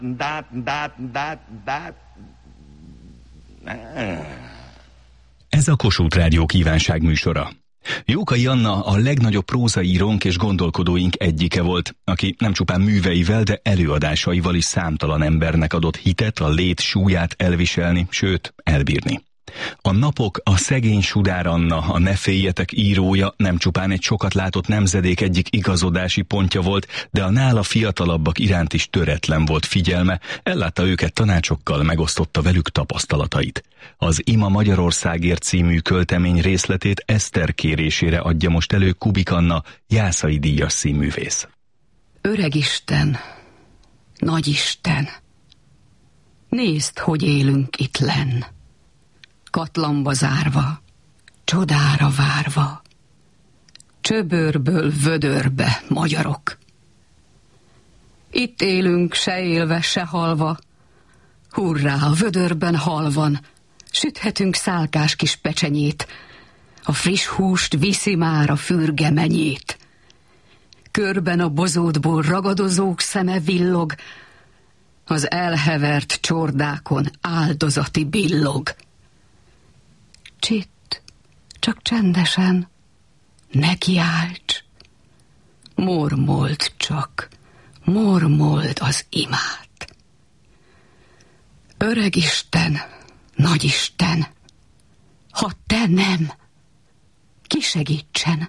Ez a Kossuth Rádió kívánság műsora. Jókai Anna a legnagyobb prózaírónk és gondolkodóink egyike volt, aki nem csupán műveivel, de előadásaival is számtalan embernek adott hitet, a lét súlyát elviselni, sőt, elbírni. A Napok, a Szegény Sudár Anna, a Ne féljetek írója nem csupán egy sokat látott nemzedék egyik igazodási pontja volt, de a nála fiatalabbak iránt is töretlen volt figyelme, ellátta őket tanácsokkal, megosztotta velük tapasztalatait. Az Ima Magyarországért című költemény részletét Eszter kérésére adja most elő Kubik Anna, Jászai díjas színművész. Öregisten, Nagyisten, nézd, hogy élünk itt lenn. Katlamba zárva, csodára várva, csöbörből vödörbe magyarok. Itt élünk, se élve, se halva, hurrá, a vödörben halvan, süthetünk szálkás kis pecsenyét, a friss húst viszi már a fürge menyét. Körben a bozótból ragadozók szeme villog, az elhevert csordákon áldozati billog. Csitt, csak csendesen, ne kiálts, mormold csak, mormold az imát. Öregisten, Nagyisten, ha te nem, ki segítsen?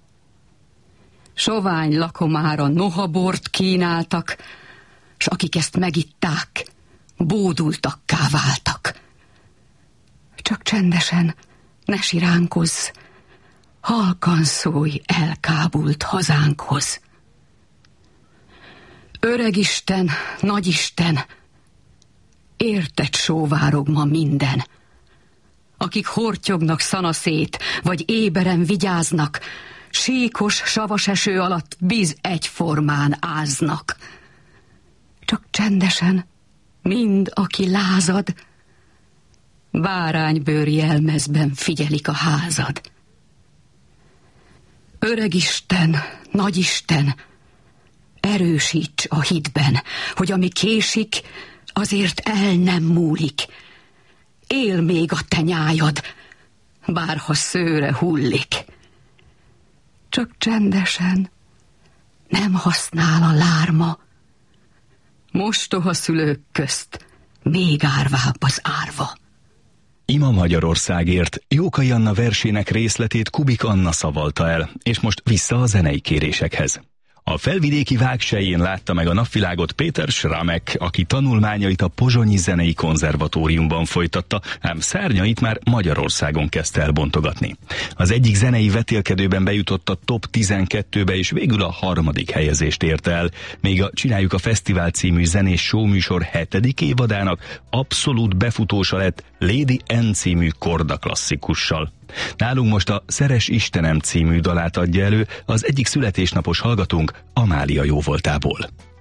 Sovány lakomára noha bort kínáltak, s akik ezt megitták, bódultakká váltak. Csak csendesen, ne siránkozz, halkan szólj elkábult hazánkhoz. Öregisten, Nagyisten, érted sóvárog ma minden. Akik hortyognak szanaszét, vagy éberen vigyáznak, síkos savas eső alatt biz egyformán áznak. Csak csendesen, mind aki lázad, báránybőr jelmezben figyelik a házad. Öregisten, Nagyisten, erősíts a hitben, hogy ami késik, azért el nem múlik. Él még a te nyájad, bárha szőre hullik. Csak csendesen, nem használ a lárma, mostoha szülők közt még árvább az árva. Ima Magyarországért Jókai Anna versének részletét Kubik Anna szavalta el, és most vissza a zenei kérésekhez. A felvidéki Vágselyén látta meg a napvilágot Péter Schramek, aki tanulmányait a Pozsonyi Zenei Konzervatóriumban folytatta, ám szárnyait már Magyarországon kezdte elbontogatni. Az egyik zenei vetélkedőben bejutott a top 12-be, és végül a 3. helyezést érte el, még a Csináljuk a Fesztivál című zenés showműsor 7. évadának abszolút befutósa lett Lady N című korda klasszikussal. Nálunk most a Szeress Istenem című dalát adja elő az egyik születésnapos hallgatónk Amália jóvoltából.